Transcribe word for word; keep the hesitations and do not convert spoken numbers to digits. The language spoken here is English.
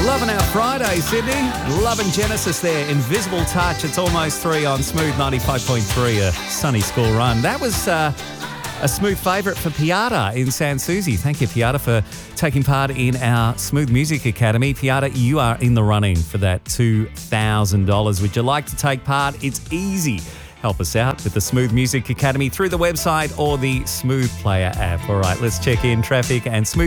Loving our Friday, Sydney. Loving Genesis there. Invisible Touch. It's almost three on Smooth ninety-five point three, a sunny school run. That was uh, a Smooth favourite for Piata in Sans Souci. Thank you, Piata, for taking part in our Smooth Music Academy. Piata, you are in the running for that two thousand dollars. Would you like to take part? It's easy. Help us out with the Smooth Music Academy through the website or the Smooth Player app. All right, let's check in traffic and Smooth